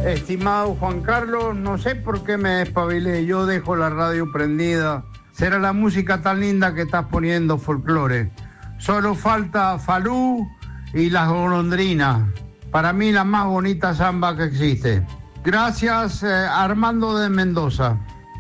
Estimado Juan Carlos, no sé por qué me despabilé, yo dejo la radio prendida. Será la música tan linda que estás poniendo, folclore. Solo falta Falú y las golondrinas. Para mí la más bonita samba que existe. Gracias, Armando de Mendoza.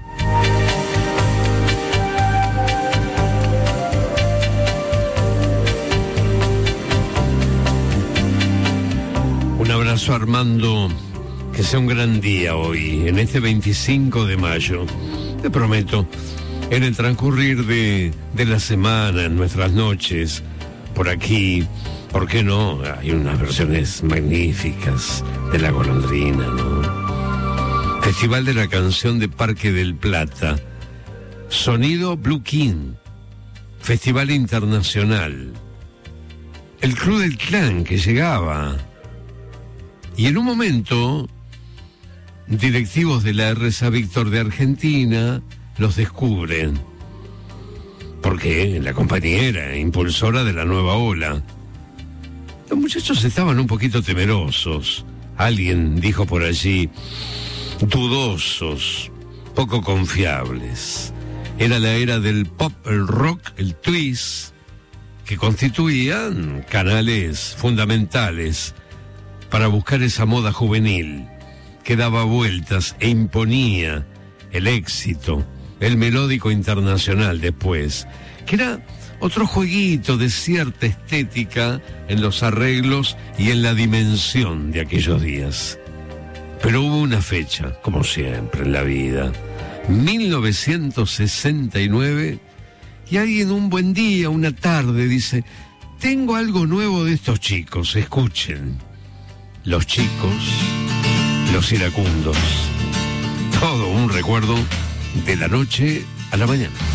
Un abrazo, Armando. Que sea un gran día hoy, en este 25 de mayo. Te prometo, en el transcurrir de la semana, en nuestras noches, por aquí, ¿por qué no? Hay unas versiones magníficas de La Golondrina, ¿no? Festival de la Canción de Parque del Plata. Sonido Blue King. Festival Internacional. El Club del Clan que llegaba. Y en un momento, directivos de la RSA Víctor de Argentina los descubren. Porque la compañía era impulsora de la nueva ola. Los muchachos estaban un poquito temerosos. Alguien dijo por allí, dudosos, poco confiables. Era la era del pop, el rock, el twist, que constituían canales fundamentales para buscar esa moda juvenil que daba vueltas e imponía el éxito, el melódico internacional después, que era otro jueguito de cierta estética en los arreglos y en la dimensión de aquellos días. Pero hubo una fecha, como siempre en la vida, 1969, y alguien un buen día, una tarde, dice, tengo algo nuevo de estos chicos, escuchen. Los chicos, los iracundos. Todo un recuerdo de la noche a la mañana.